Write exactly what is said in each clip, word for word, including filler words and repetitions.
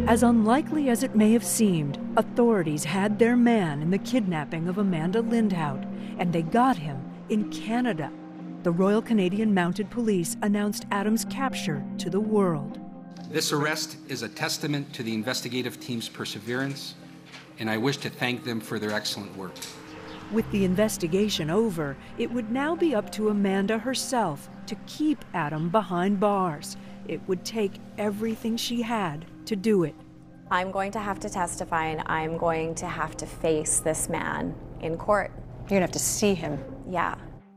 As unlikely as it may have seemed, authorities had their man in the kidnapping of Amanda Lindhout, and they got him in Canada. The Royal Canadian Mounted Police announced Adam's capture to the world. This arrest is a testament to the investigative team's perseverance, and I wish to thank them for their excellent work. With the investigation over, it would now be up to Amanda herself to keep Adam behind bars. It would take everything she had to do it. I'm going to have to testify, and I'm going to have to face this man in court. You're gonna have to see him. Yeah.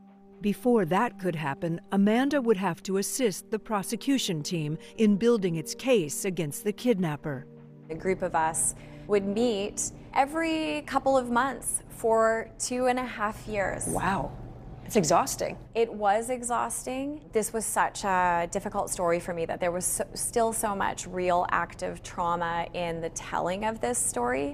Before that could happen, Amanda would have to assist the prosecution team in building its case against the kidnapper. A group of us would meet every couple of months for two and a half years. Wow. It's exhausting. It was exhausting. This was such a difficult story for me that there was so, still so much real active trauma in the telling of this story.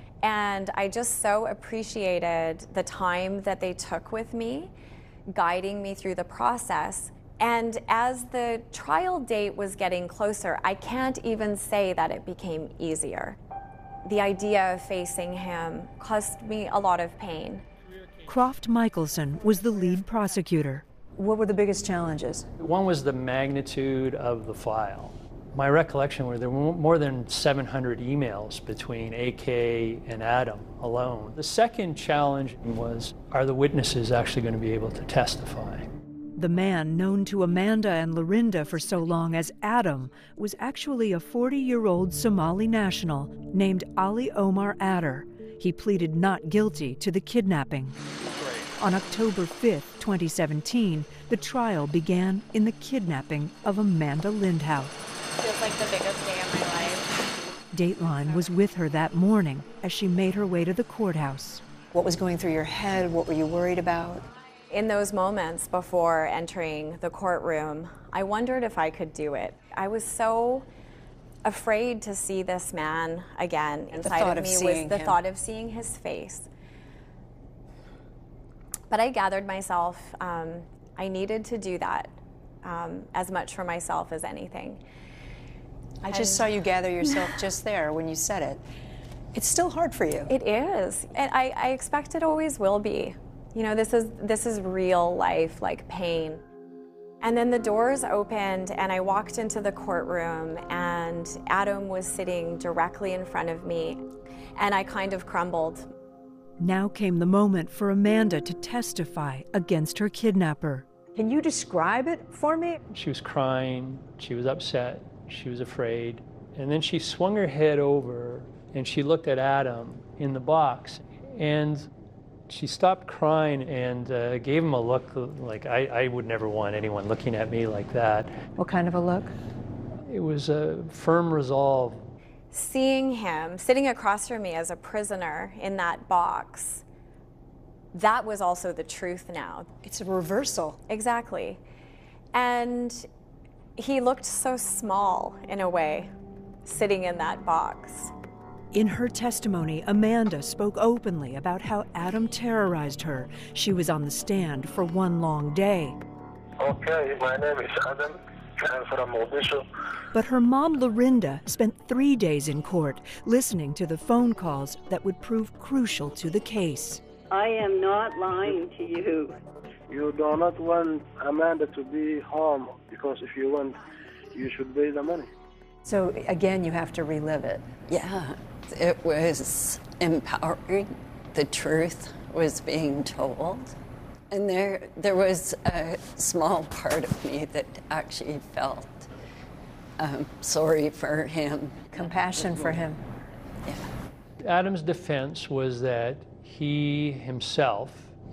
And I just so appreciated the time that they took with me, guiding me through the process. And as the trial date was getting closer, I can't even say that it became easier. The idea of facing him caused me a lot of pain. Croft Michelson was the lead prosecutor. What were the biggest challenges? One was the magnitude of the file. My recollection were there were more than seven hundred emails between A K and Adam alone. The second challenge was, are the witnesses actually going to be able to testify? The man known to Amanda and Lorinda for so long as Adam was actually a forty-year-old Somali national named Ali Omar Adder. He pleaded not guilty to the kidnapping. On October fifth, twenty seventeen, the trial began in the kidnapping of Amanda Lindhout. Feels like the biggest day of my life. Dateline was with her that morning as she made her way to the courthouse. What was going through your head? What were you worried about? In those moments before entering the courtroom, I wondered if I could do it. I was so afraid to see this man again. Inside of me was the thought of seeing his face. But I gathered myself. Um, I needed to do that um, as much for myself as anything. I just saw you gather yourself just there when you said it. It's still hard for you. It is, and I, I expect it always will be. You know, this is this is real life, like pain. And then the doors opened and I walked into the courtroom and Adam was sitting directly in front of me and I kind of crumbled. Now came the moment for Amanda to testify against her kidnapper. Can you describe it for me? She was crying, she was upset, she was afraid. And then she swung her head over and she looked at Adam in the box. And she stopped crying and uh, gave him a look like I, I would never want anyone looking at me like that. What kind of a look? It was a firm resolve. Seeing him sitting across from me as a prisoner in that box, that was also the truth now. It's a reversal. Exactly. And he looked so small in a way, sitting in that box. In her testimony, Amanda spoke openly about how Adam terrorized her. She was on the stand for one long day. Okay, my name is Adam. I'm from Mogadishu. But her mom, Lorinda, spent three days in court listening to the phone calls that would prove crucial to the case. I am not lying to you. You do not want Amanda to be harmed, because if you want, you should pay the money. So again, you have to relive it. Yeah, it was empowering. The truth was being told. And there, there was a small part of me that actually felt um, sorry for him. Compassion for him. Yeah. Adam's defense was that he himself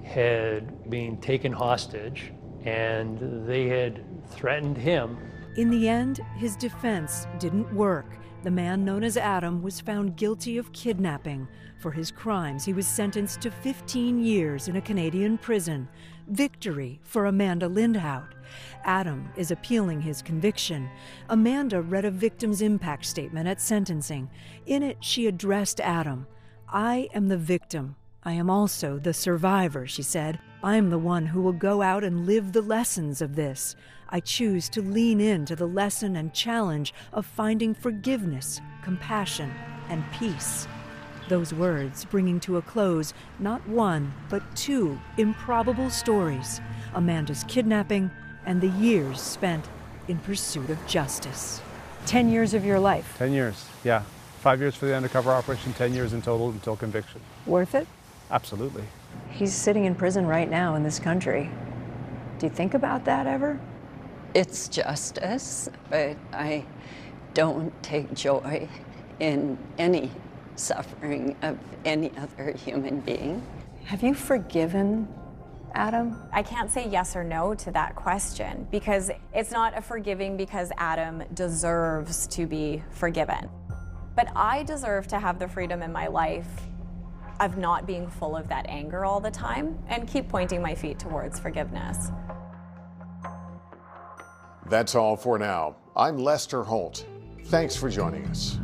had been taken hostage and they had threatened him. In the end, his defense didn't work. The man known as Adam was found guilty of kidnapping. For his crimes, he was sentenced to fifteen years in a Canadian prison. Victory for Amanda Lindhout. Adam is appealing his conviction. Amanda read a victim's impact statement at sentencing. In it, she addressed Adam. "I am the victim. I am also the survivor," she said. "I am the one who will go out and live the lessons of this. I choose to lean into the lesson and challenge of finding forgiveness, compassion, and peace. Those words bringing to a close not one, but two improbable stories, Amanda's kidnapping and the years spent in pursuit of justice. Ten years of your life. Ten years, yeah. Five years for the undercover operation, ten years in total until conviction. Worth it? Absolutely. He's sitting in prison right now in this country. Do you think about that ever? It's justice, but I don't take joy in any suffering of any other human being. Have you forgiven Adam? I can't say yes or no to that question because it's not a forgiving because Adam deserves to be forgiven. But I deserve to have the freedom in my life of not being full of that anger all the time and keep pointing my feet towards forgiveness. That's all for now. I'm Lester Holt. Thanks for joining us.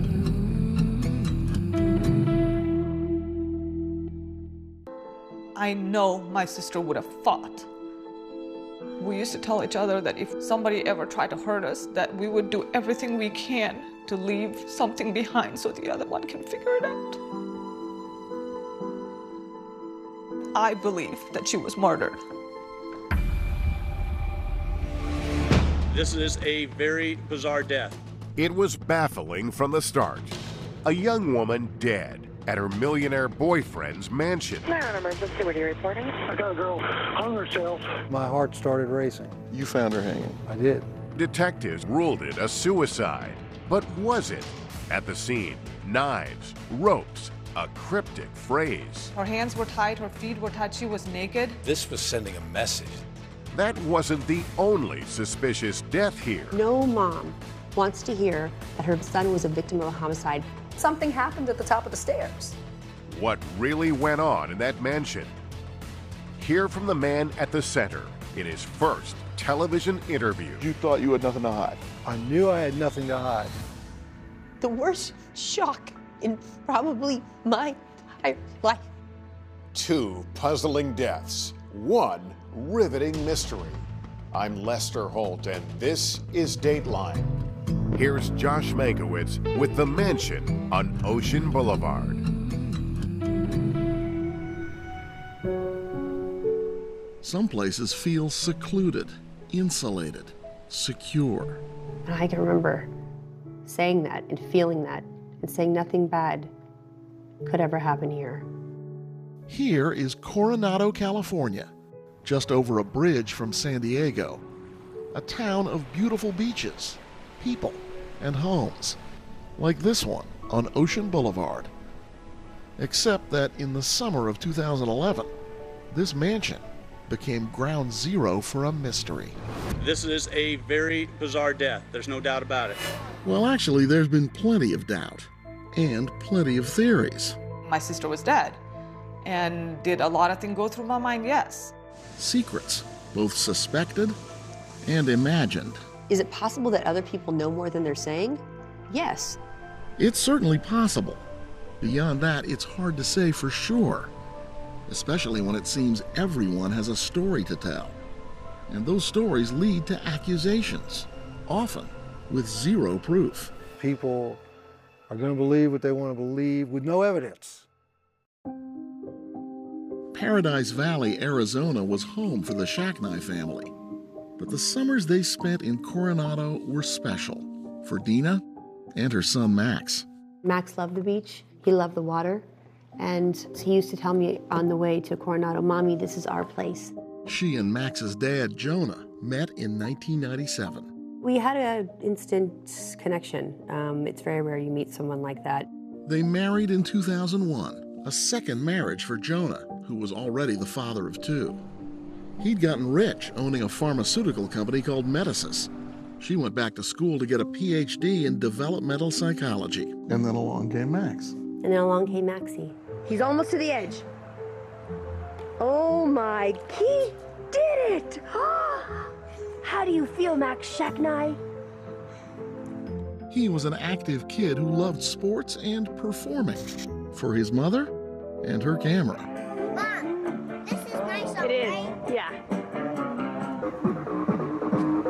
I know my sister would have fought. We used to tell each other that if somebody ever tried to hurt us, that we would do everything we can to leave something behind so the other one can figure it out. I believe that she was murdered. This is a very bizarre death. It was baffling from the start. A young woman dead at her millionaire boyfriend's mansion. nine one one emergency, what are you reporting? I got a girl hung herself. My heart started racing. You found her hanging? I did. Detectives ruled it a suicide. But was it? At the scene, knives, ropes, a cryptic phrase. Her hands were tied, her feet were tied, she was naked. This was sending a message. That wasn't the only suspicious death here. No mom wants to hear that her son was a victim of a homicide. Something happened at the top of the stairs. What really went on in that mansion? Hear from the man at the center in his first television interview. You thought you had nothing to hide. I knew I had nothing to hide. The worst shock in probably my entire life. Two puzzling deaths, one riveting mystery. I'm Lester Holt, and this is Dateline. Here's Josh Mankiewicz with The Mansion on Ocean Boulevard. Some places feel secluded, insulated, secure. And I can remember saying that and feeling that and saying nothing bad could ever happen here. Here is Coronado, California, just over a bridge from San Diego, a town of beautiful beaches, people, and homes, like this one on Ocean Boulevard. Except that in the summer of two thousand eleven, this mansion became ground zero for a mystery. This is a very bizarre death. There's no doubt about it. Well, actually, there's been plenty of doubt and plenty of theories. My sister was dead. And did a lot of things go through my mind? Yes. Secrets, both suspected and imagined. Is it possible that other people know more than they're saying? Yes. It's certainly possible. Beyond that, it's hard to say for sure, especially when it seems everyone has a story to tell. And those stories lead to accusations, often with zero proof. People are going to believe what they want to believe with no evidence. Paradise Valley, Arizona was home for the Shacknai family. But the summers they spent in Coronado were special for Dina and her son Max. Max loved the beach. He loved the water. And he used to tell me on the way to Coronado, Mommy, this is our place. She and Max's dad, Jonah, met in nineteen ninety-seven. We had an instant connection. Um, it's very rare you meet someone like that. They married in two thousand one, a second marriage for Jonah, who was already the father of two. He'd gotten rich owning a pharmaceutical company called Medicis. She went back to school to get a P H D in developmental psychology. And then along came Max. And then along came Maxie. He's almost to the edge. Oh my, he did it! How do you feel, Max Shacknai? He was an active kid who loved sports and performing for his mother and her camera. Mom, this is nice, it is, right? Yeah.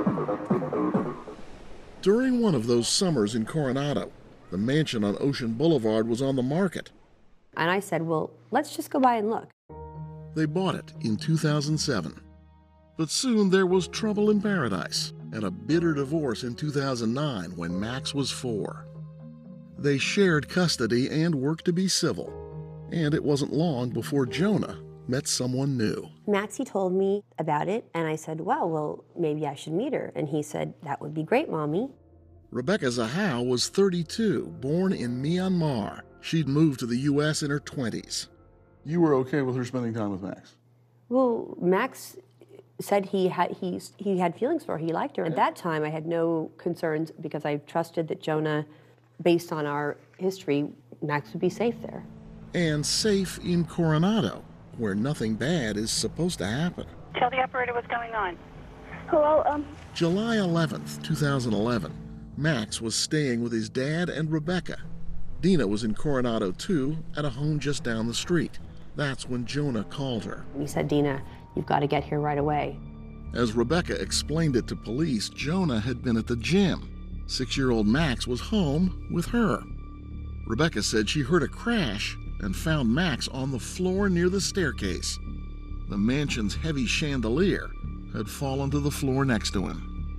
During one of those summers in Coronado, the mansion on Ocean Boulevard was on the market. And I said, well, let's just go by and look. They bought it in two thousand seven. But soon there was trouble in paradise and a bitter divorce in two thousand nine when Max was four. They shared custody and worked to be civil. And it wasn't long before Jonah met someone new. Maxie told me about it, and I said, well, well, maybe I should meet her. And he said, that would be great, Mommy. Rebecca Zahau was thirty-two, born in Myanmar. She'd moved to the U S in her twenties. You were okay with her spending time with Max? Well, Max said he had he, he had feelings for her. He liked her. At that time, I had no concerns because I trusted that Jonah, based on our history, Max would be safe there. And safe in Coronado, where nothing bad is supposed to happen. Tell the operator what's going on. Hello, um... July eleventh, two thousand eleven, Max was staying with his dad and Rebecca. Dina was in Coronado, too, at a home just down the street. That's when Jonah called her. He said, Dina, you've got to get here right away. As Rebecca explained it to police, Jonah had been at the gym. Six-year-old Max was home with her. Rebecca said she heard a crash and found Max on the floor near the staircase. The mansion's heavy chandelier had fallen to the floor next to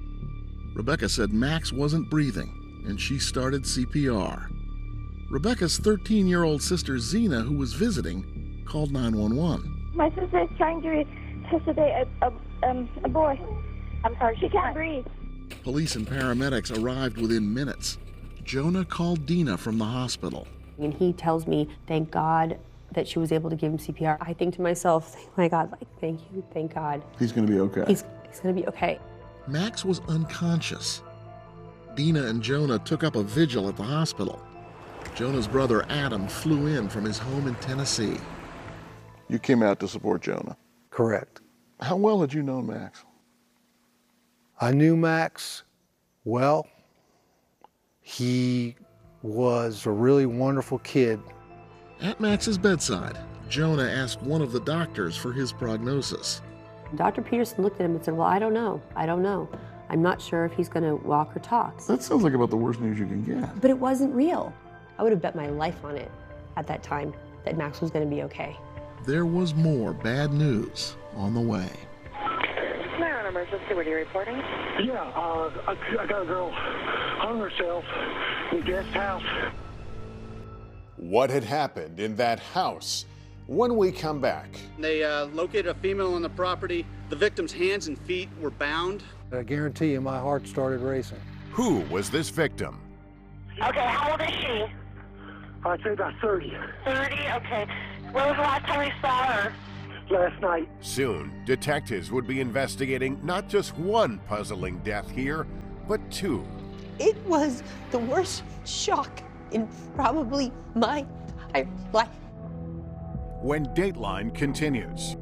him. Rebecca said Max wasn't breathing, and she started C P R. Rebecca's thirteen-year-old sister Zena, who was visiting, called nine one one. My sister is trying to resuscitate a, a, um, a boy. I'm sorry, she can't breathe. Police and paramedics arrived within minutes. Jonah called Dina from the hospital. And he tells me, thank God that she was able to give him C P R. I think to myself, oh my God, like, thank you, thank God. He's going to be okay. He's, he's going to be okay. Max was unconscious. Dina and Jonah took up a vigil at the hospital. Jonah's brother Adam flew in from his home in Tennessee. You came out to support Jonah? Correct. How well had you known Max? I knew Max well. He was a really wonderful kid. At Max's bedside, Jonah asked one of the doctors for his prognosis. Doctor Peterson looked at him and said, well, I don't know. I don't know. I'm not sure if he's going to walk or talk. That sounds like about the worst news you can get. But it wasn't real. I would have bet my life on it at that time that Max was going to be okay. There was more bad news on the way. Maryland Emergency, what are you reporting? Yeah, uh, I, I got a girl hung herself in the guest house. What had happened in that house? When we come back. They uh, located a female on the property. The victim's hands and feet were bound. I guarantee you my heart started racing. Who was this victim? Okay, how old is she? I'd say about thirty. thirty, okay. When was the last time we saw her? Last night. Soon, detectives would be investigating not just one puzzling death here, but two. It was the worst shock in probably my entire life. When Dateline continues.